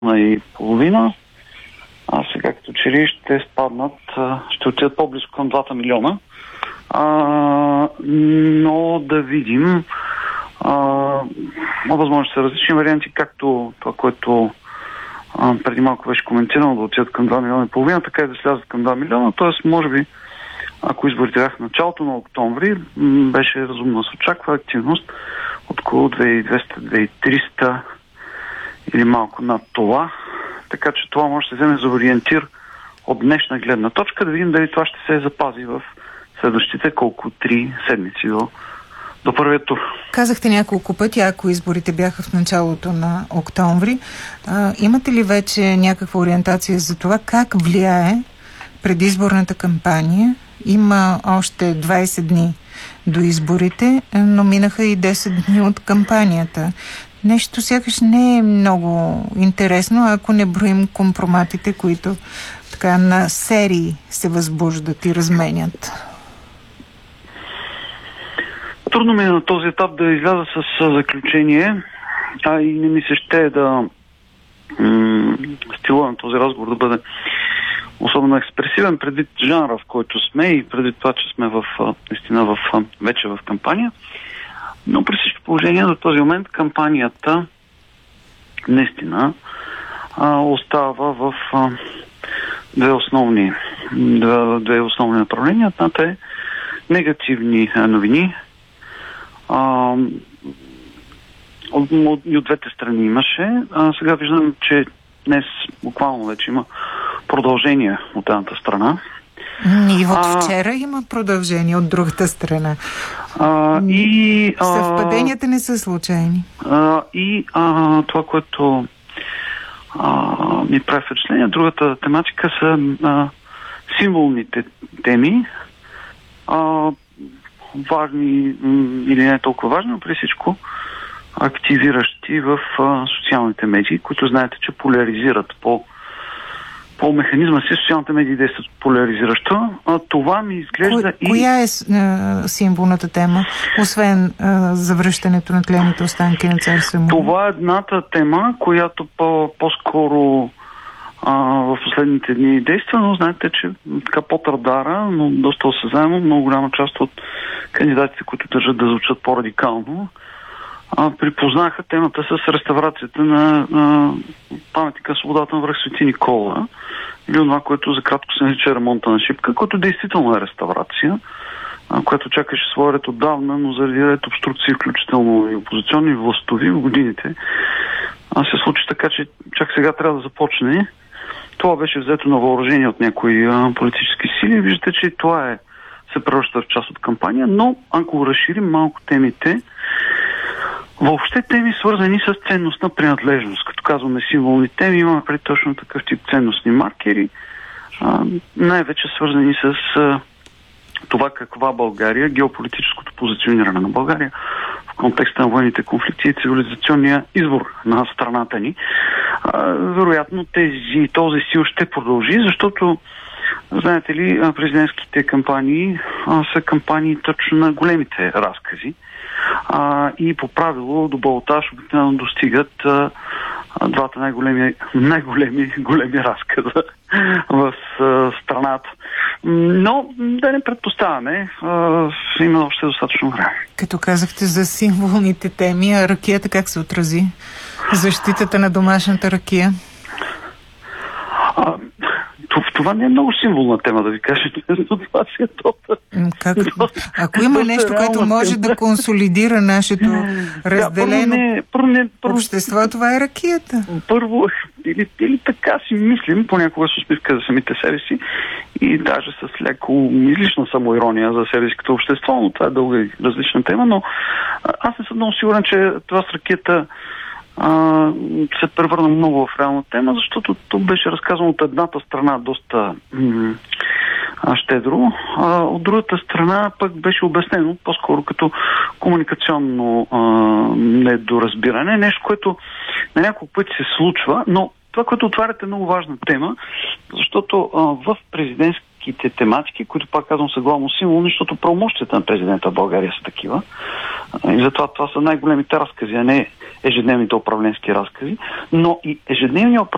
и половина, а сега като че ли ще спаднат, ще отидат по-близко към 2 милиона. Но да видим, възможно са различни варианти, както това, което преди малко беше коментирано, да отидат към 2 милиона и половина, така и да слязат към 2 милиона. Тоест, може би, ако изборите бяха в началото на октомври, беше разумно да се очаква активност около 2200-2300 или малко над това. Така че това може да се вземе за ориентир от днешна гледна точка, да видим дали това ще се запази в следващите 3 седмици до първия тур. Казахте няколко пъти, ако изборите бяха в началото на октомври. Имате ли вече някаква ориентация за това как влияе предизборната кампания? Има още 20 дни до изборите, но минаха и 10 дни от кампанията. Нещо сякаш не е много интересно, ако не броим компроматите, които така на серии се възбуждат и разменят. Трудно ми е на този етап да изляза с заключение, и не ми се ще да стила на този разговор да бъде особено експресивен предвид жанра, в който сме и предвид това, че сме наистина вече в кампания. Но при всички положения до този момент кампанията наистина остава в две основни направления. Едната е негативни новини. И от двете страни имаше. Сега виждам, че днес буквално вече има продължение от едната страна. И от вчера има продължение от другата страна. Съвпаденията не са случайни. Това, което ми прави впечатление, другата тематика са символните теми. Важни или не толкова важни, но при всичко активиращи в социалните медии, които знаете, че поляризират по механизма си. Социалните медии действат поляризиращо. Това ми изглежда Коя е символната тема, освен завръщането на тлените останки на цар Самуил? Това е едната тема, която по-скоро в последните дни действа, но знаете, че така под радара, но доста осъзнаемо, много голяма част от кандидатите, които държат да звучат по-радикално, припознаха темата с реставрацията на паметника свободата на връх Свети Никола, или това, което за кратко се нарича ремонта на Шипка, което действително е реставрация, която чакаше своя ред отдавна, но заради ред обструкции, включително и опозиционни, властови в годините, се случи така, че чак сега трябва да започне. Това беше взето на въоръжение от някои политически сили. Виждате, че това се превръща в част от кампания, но ако разширим малко темите, въобще теми свързани с ценностна принадлежност. Като казваме символни теми, имаме преди точно такъв тип ценностни маркери, най-вече свързани с това каква България, геополитическото позициониране на България в контекста на военните конфликти и цивилизационния избор на страната ни. Вероятно този стил ще продължи, защото знаете ли, президентските кампании са кампании точно на големите разкази. И по правило до балотаж обикновено достигат двата големи разказа в страната. Но да не предпоставяме, има още достатъчно време. Като казахте за символните теми, а ракията как се отрази? Защитата на домашната ракия? Това не е много символна тема, да ви кажа. Това си е Ако има нещо, което може да консолидира нашето разделено общество, това е ракията. Първо, или така си мислим, понякога с усмивка за самите себе си и даже с леко излишна самоирония за себе си като общество, но това е дълга и различна тема, но аз не съм много сигурен, че това с ракета се превърна много в реална тема, защото то беше разказано от едната страна доста щедро, от другата страна пък беше обяснено по-скоро като комуникационно недоразбиране, нещо, което на няколко пъти се случва, но това, което отваряте, е много важна тема, защото в президентските тематики, които пак казвам са главно символни, защото правомощията на президента в България са такива. И затова това са най-големите разкази, а не ежедневните управленски разкази, но и ежедневният